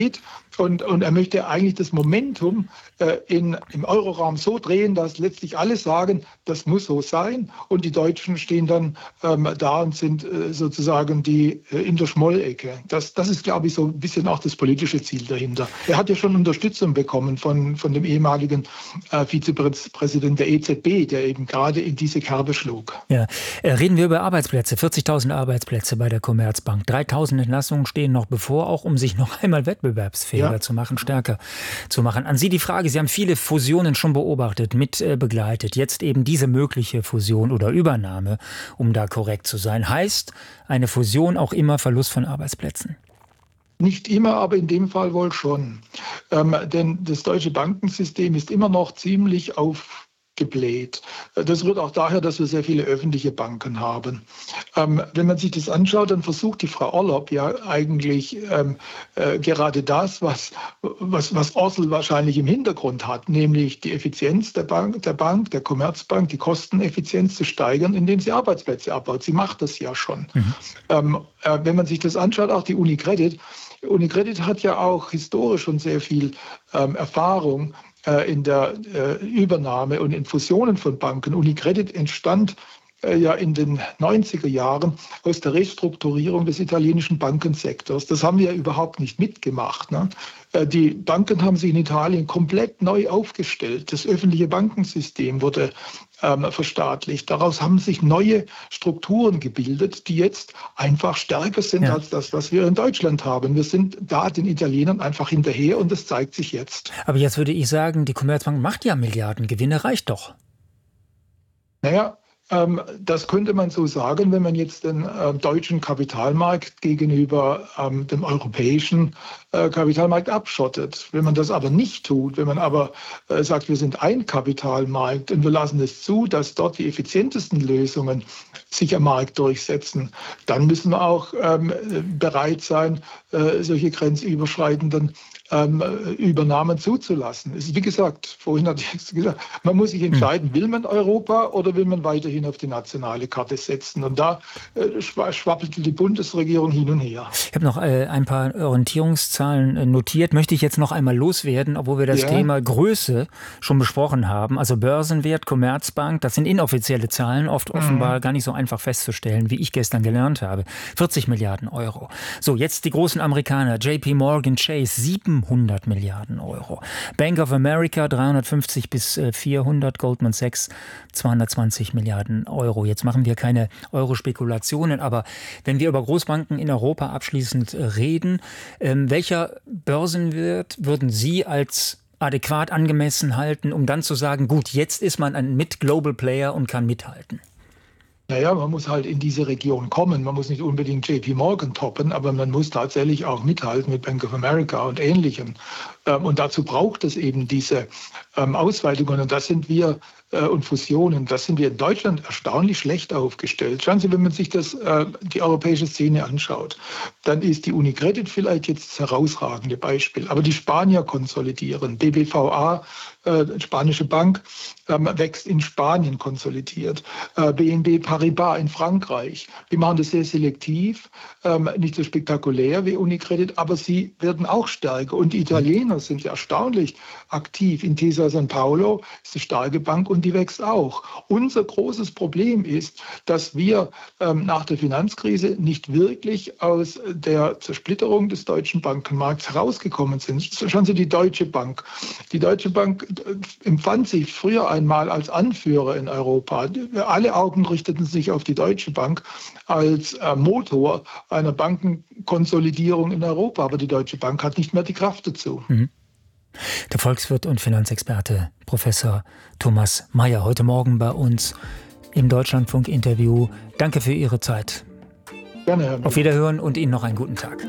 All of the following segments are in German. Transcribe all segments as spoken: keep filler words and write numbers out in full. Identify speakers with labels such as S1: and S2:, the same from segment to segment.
S1: Und, und er möchte eigentlich das Momentum äh, in, im Euroraum so drehen, dass letztlich alle sagen, das muss so sein. Und die Deutschen stehen dann ähm, da und sind äh, sozusagen die äh, in der Schmollecke. Das, das ist, glaube ich, so ein bisschen auch das politische Ziel dahinter. Er hat ja schon Unterstützung bekommen von, von dem ehemaligen äh, Vizepräsidenten der E Z B, der eben gerade in diese Kerbe schlug.
S2: Ja, äh, reden wir über Arbeitsplätze. vierzigtausend Arbeitsplätze bei der Commerzbank. dreitausend Entlassungen stehen noch bevor, auch um sich noch einmal wettbewerbsfähiger ja. zu machen, stärker zu machen. An Sie die Frage, Sie haben viele Fusionen schon beobachtet, mit äh, begleitet. Jetzt eben diese mögliche Fusion oder Übernahme, um da korrekt zu sein. Heißt eine Fusion auch immer Verlust von Arbeitsplätzen?
S1: Nicht immer, aber in dem Fall wohl schon. Ähm, denn das deutsche Bankensystem ist immer noch ziemlich auf gebläht. Das rührt auch daher, dass wir sehr viele öffentliche Banken haben. Ähm, wenn man sich das anschaut, dann versucht die Frau Orlopp ja eigentlich ähm, äh, gerade das, was, was, was Orsel wahrscheinlich im Hintergrund hat, nämlich die Effizienz der Bank, der Bank, der Commerzbank, die Kosteneffizienz zu steigern, indem sie Arbeitsplätze abbaut. Sie macht das ja schon. Mhm. Ähm, äh, wenn man sich das anschaut, auch die Unicredit, Unicredit hat ja auch historisch schon sehr viel ähm, Erfahrung in der äh, Übernahme und in Fusionen von Banken. Unicredit entstand äh, ja in den neunziger Jahren aus der Restrukturierung des italienischen Bankensektors. Das haben wir ja überhaupt nicht mitgemacht. Ne? Äh, die Banken haben sich in Italien komplett neu aufgestellt. Das öffentliche Bankensystem wurde ähm, verstaatlicht. Daraus haben sich neue Strukturen gebildet, die jetzt einfach stärker sind ja. als das, was wir in Deutschland haben. Wir sind da den Italienern einfach hinterher und das zeigt sich jetzt.
S2: Aber jetzt würde ich sagen, die Commerzbank macht ja Milliardengewinne, reicht doch.
S1: Naja, ähm, das könnte man so sagen, wenn man jetzt den äh, deutschen Kapitalmarkt gegenüber ähm, dem europäischen äh, Kapitalmarkt abschottet. Wenn man das aber nicht tut, wenn man aber äh, sagt, wir sind ein Kapitalmarkt und wir lassen es zu, dass dort die effizientesten Lösungen sich am Markt durchsetzen, dann müssen wir auch ähm, bereit sein, äh, solche grenzüberschreitenden ähm, Übernahmen zuzulassen. Es ist, wie gesagt, vorhin hatte ich gesagt, man muss sich entscheiden, will man Europa oder will man weiterhin auf die nationale Karte setzen? Und da äh, schwappelte die Bundesregierung hin und her.
S2: Ich habe noch äh, ein paar Orientierungszahlen äh, notiert, möchte ich jetzt noch einmal loswerden, obwohl wir das ja. Thema Größe schon besprochen haben. Also Börsenwert, Commerzbank, das sind inoffizielle Zahlen, oft offenbar mhm. gar nicht so einfach festzustellen, wie ich gestern gelernt habe. vierzig Milliarden Euro. So, jetzt die großen Amerikaner, J P Morgan Chase, siebenhundert Milliarden Euro. Bank of America, dreihundertfünfzig bis vierhundert, Goldman Sachs, zweihundertzwanzig Milliarden Euro. Jetzt machen wir keine Euro-Spekulationen, aber wenn wir über Großbanken in Europa abschließend reden, ähm, welcher Börsenwert würden Sie als adäquat angemessen halten, um dann zu sagen, gut, jetzt ist man ein Mit-Global-Player und kann mithalten?
S1: Naja, man muss halt in diese Region kommen. Man muss nicht unbedingt J P Morgan toppen, aber man muss tatsächlich auch mithalten mit Bank of America und Ähnlichem. Und dazu braucht es eben diese Ausweitungen. Und das sind wir und Fusionen, das sind wir in Deutschland erstaunlich schlecht aufgestellt. Schauen Sie, wenn man sich das, die europäische Szene anschaut, dann ist die Unicredit vielleicht jetzt das herausragende Beispiel. Aber die Spanier konsolidieren. B B V A, äh, spanische Bank, ähm, wächst in Spanien konsolidiert. Äh, B N P Paribas in Frankreich. Die machen das sehr selektiv, ähm, nicht so spektakulär wie Unicredit, aber sie werden auch stärker. Und die Italiener sind ja erstaunlich aktiv. Intesa San Paolo ist eine starke Bank und die wächst auch. Unser großes Problem ist, dass wir ähm, nach der Finanzkrise nicht wirklich aus der Zersplitterung des deutschen Bankenmarkts herausgekommen sind. Schauen Sie die Deutsche Bank. Die Deutsche Bank empfand sich früher einmal als Anführer in Europa. Alle Augen richteten sich auf die Deutsche Bank als äh, Motor einer Bankenkonsolidierung in Europa. Aber die Deutsche Bank hat nicht mehr die Kraft dazu.
S2: Mhm. Der Volkswirt und Finanzexperte Professor Thomas Mayer heute Morgen bei uns im Deutschlandfunk-Interview. Danke für Ihre Zeit.
S1: Gerne, Herr Müller.
S2: Auf Wiederhören und Ihnen noch einen guten Tag.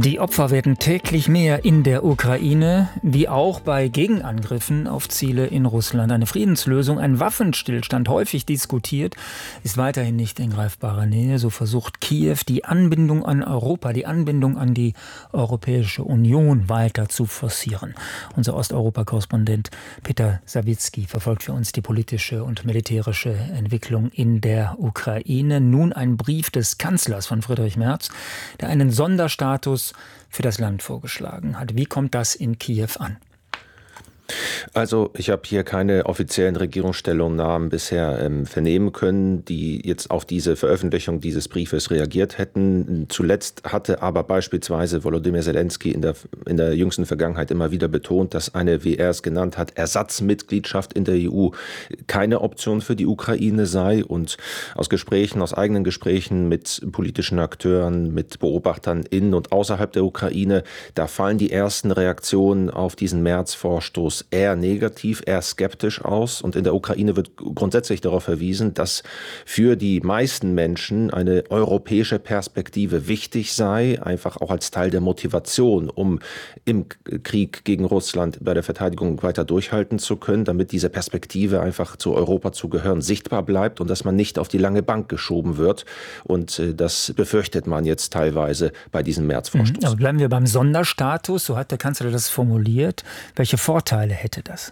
S2: Die Opfer werden täglich mehr in der Ukraine, wie auch bei Gegenangriffen auf Ziele in Russland. Eine Friedenslösung, ein Waffenstillstand, häufig diskutiert, ist weiterhin nicht in greifbarer Nähe. So versucht Kiew, die Anbindung an Europa, die Anbindung an die Europäische Union weiter zu forcieren. Unser Osteuropa-Korrespondent Peter Sawicki verfolgt für uns die politische und militärische Entwicklung in der Ukraine. Nun ein Brief des Kanzlers von Friedrich Merz, der einen Sonderstatus für das Land vorgeschlagen hat. Wie kommt das in Kiew an?
S3: Also ich habe hier keine offiziellen Regierungsstellungnahmen bisher ähm, vernehmen können, die jetzt auf diese Veröffentlichung dieses Briefes reagiert hätten. Zuletzt hatte aber beispielsweise Volodymyr Zelensky in der, in der jüngsten Vergangenheit immer wieder betont, dass eine, wie er es genannt hat, Ersatzmitgliedschaft in der E U keine Option für die Ukraine sei. Und aus Gesprächen, aus eigenen Gesprächen mit politischen Akteuren, mit Beobachtern in und außerhalb der Ukraine, da fallen die ersten Reaktionen auf diesen März-Vorstoß eher negativ, eher skeptisch aus. Und in der Ukraine wird grundsätzlich darauf verwiesen, dass für die meisten Menschen eine europäische Perspektive wichtig sei, einfach auch als Teil der Motivation, um im Krieg gegen Russland bei der Verteidigung weiter durchhalten zu können, damit diese Perspektive einfach zu Europa zu gehören sichtbar bleibt und dass man nicht auf die lange Bank geschoben wird. Und das befürchtet man jetzt teilweise bei diesem Märzvorstoß.
S2: Aber bleiben wir beim Sonderstatus, so hat der Kanzler das formuliert. Welche Vorteile hätte das?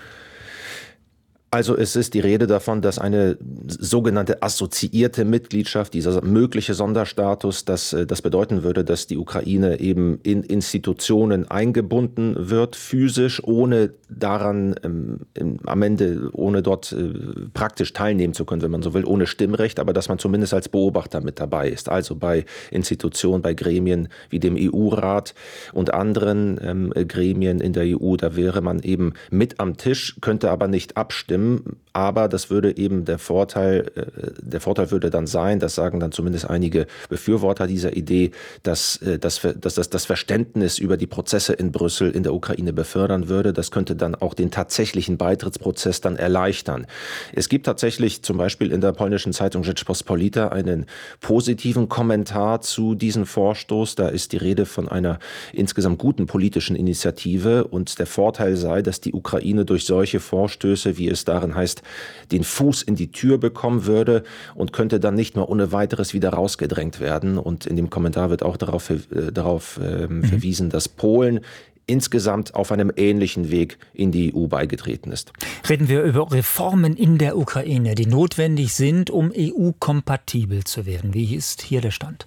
S3: Also es ist die Rede davon, dass eine sogenannte assoziierte Mitgliedschaft, dieser mögliche Sonderstatus, dass das bedeuten würde, dass die Ukraine eben in Institutionen eingebunden wird, physisch, ohne daran ähm, am Ende, ohne dort äh, praktisch teilnehmen zu können, wenn man so will, ohne Stimmrecht, aber dass man zumindest als Beobachter mit dabei ist. Also bei Institutionen, bei Gremien wie dem E U-Rat und anderen ähm, Gremien in der E U, da wäre man eben mit am Tisch, könnte aber nicht abstimmen. Aber das würde eben der Vorteil, der Vorteil würde dann sein, das sagen dann zumindest einige Befürworter dieser Idee, dass, dass, dass das das Verständnis über die Prozesse in Brüssel in der Ukraine befördern würde. Das könnte dann auch den tatsächlichen Beitrittsprozess dann erleichtern. Es gibt tatsächlich zum Beispiel in der polnischen Zeitung Rzeczpospolita einen positiven Kommentar zu diesem Vorstoß. Da ist die Rede von einer insgesamt guten politischen Initiative und der Vorteil sei, dass die Ukraine durch solche Vorstöße, wie es darin heißt, den Fuß in die Tür bekommen würde und könnte dann nicht mehr ohne weiteres wieder rausgedrängt werden. Und in dem Kommentar wird auch darauf, äh, darauf äh, mhm. verwiesen, dass Polen insgesamt auf einem ähnlichen Weg in die E U beigetreten ist.
S2: Reden wir über Reformen in der Ukraine, die notwendig sind, um E U-kompatibel zu werden. Wie ist hier der Stand?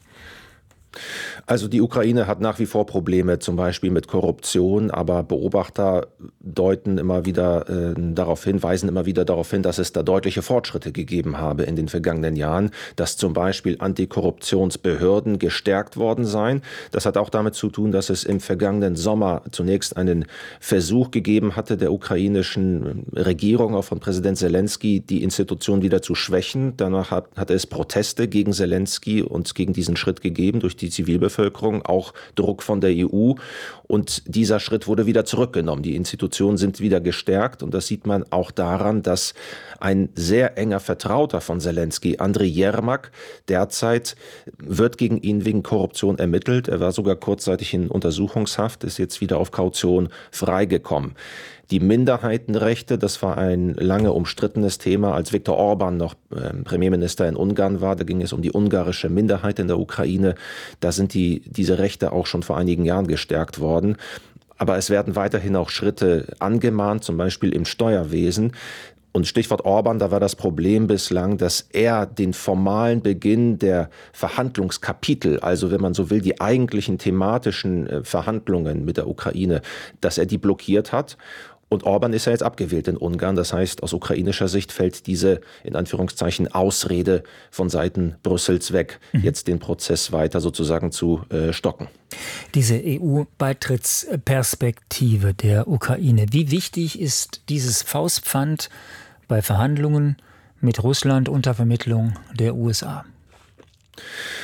S3: Also die Ukraine hat nach wie vor Probleme, zum Beispiel mit Korruption, aber Beobachter deuten immer wieder äh, darauf hin, weisen immer wieder darauf hin, dass es da deutliche Fortschritte gegeben habe in den vergangenen Jahren, dass zum Beispiel Antikorruptionsbehörden gestärkt worden seien. Das hat auch damit zu tun, dass es im vergangenen Sommer zunächst einen Versuch gegeben hatte, der ukrainischen Regierung, auch von Präsident Zelensky, die Institution wieder zu schwächen. Danach hat, hatte es Proteste gegen Zelensky und gegen diesen Schritt gegeben durch die die Zivilbevölkerung, auch Druck von der E U. Und dieser Schritt wurde wieder zurückgenommen. Die Institutionen sind wieder gestärkt. Und das sieht man auch daran, dass ein sehr enger Vertrauter von Zelensky, Andriy Jermak, derzeit wird gegen ihn wegen Korruption ermittelt. Er war sogar kurzzeitig in Untersuchungshaft, ist jetzt wieder auf Kaution freigekommen. Die Minderheitenrechte, das war ein lange umstrittenes Thema, als Viktor Orban noch äh, Premierminister in Ungarn war. Da ging es um die ungarische Minderheit in der Ukraine. Da sind die, diese Rechte auch schon vor einigen Jahren gestärkt worden. Aber es werden weiterhin auch Schritte angemahnt, zum Beispiel im Steuerwesen. Und Stichwort Orban, da war das Problem bislang, dass er den formalen Beginn der Verhandlungskapitel, also wenn man so will, die eigentlichen thematischen Verhandlungen mit der Ukraine, dass er die blockiert hat. Und Orban ist ja jetzt abgewählt in Ungarn. Das heißt, aus ukrainischer Sicht fällt diese, in Anführungszeichen, Ausrede von Seiten Brüssels weg, mhm. jetzt den Prozess weiter sozusagen zu äh, stocken.
S2: Diese E U-Beitrittsperspektive der Ukraine, wie wichtig ist dieses Faustpfand bei Verhandlungen mit Russland unter Vermittlung der U S A?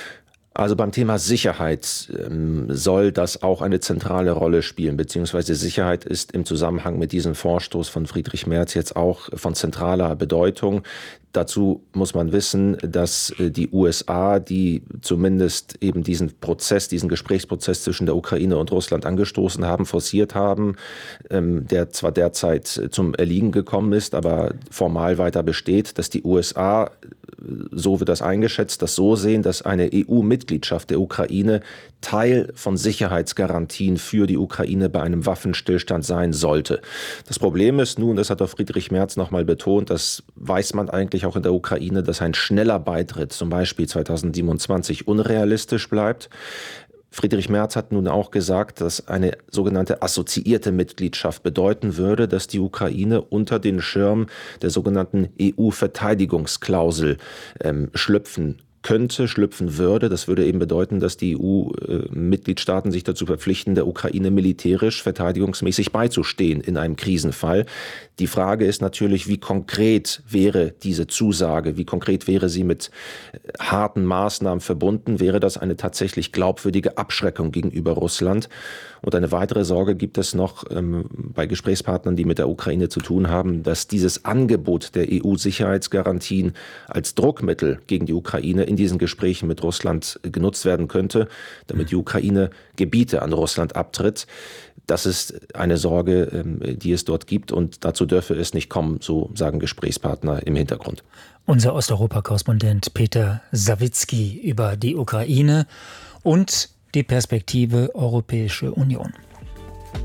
S3: Also beim Thema Sicherheit ähm, soll das auch eine zentrale Rolle spielen, beziehungsweise Sicherheit ist im Zusammenhang mit diesem Vorstoß von Friedrich Merz jetzt auch von zentraler Bedeutung. Dazu muss man wissen, dass die U S A, die zumindest eben diesen Prozess, diesen Gesprächsprozess zwischen der Ukraine und Russland angestoßen haben, forciert haben, der zwar derzeit zum Erliegen gekommen ist, aber formal weiter besteht, dass die U S A, so wird das eingeschätzt, das so sehen, dass eine E U-Mitgliedschaft der Ukraine Teil von Sicherheitsgarantien für die Ukraine bei einem Waffenstillstand sein sollte. Das Problem ist nun, das hat auch Friedrich Merz nochmal betont, das weiß man eigentlich auch in der Ukraine, dass ein schneller Beitritt, zum Beispiel zweitausendsiebenundzwanzig, unrealistisch bleibt. Friedrich Merz hat nun auch gesagt, dass eine sogenannte assoziierte Mitgliedschaft bedeuten würde, dass die Ukraine unter den Schirm der sogenannten E U-Verteidigungsklausel ähm, schlüpfen könnte, schlüpfen würde. Das würde eben bedeuten, dass die E U-Mitgliedstaaten sich dazu verpflichten, der Ukraine militärisch, verteidigungsmäßig beizustehen in einem Krisenfall. Die Frage ist natürlich, wie konkret wäre diese Zusage, wie konkret wäre sie mit harten Maßnahmen verbunden? Wäre das eine tatsächlich glaubwürdige Abschreckung gegenüber Russland? Und eine weitere Sorge gibt es noch ähm, bei Gesprächspartnern, die mit der Ukraine zu tun haben, dass dieses Angebot der E U-Sicherheitsgarantien als Druckmittel gegen die Ukraine in diesen Gesprächen mit Russland genutzt werden könnte, damit die Ukraine Gebiete an Russland abtritt. Das ist eine Sorge, die es dort gibt, und dazu dürfe es nicht kommen, so sagen Gesprächspartner im Hintergrund.
S2: Unser Osteuropa-Korrespondent Peter Sawicki über die Ukraine und die Perspektive Europäische Union.